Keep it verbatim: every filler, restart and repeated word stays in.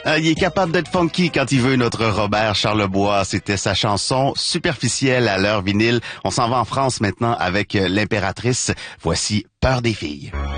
Euh, il est capable d'être funky quand il veut, notre Robert Charlebois. C'était sa chanson Superficielle à l'heure vinyle. On s'en va en France maintenant avec euh, l'Impératrice. Voici Peur des filles.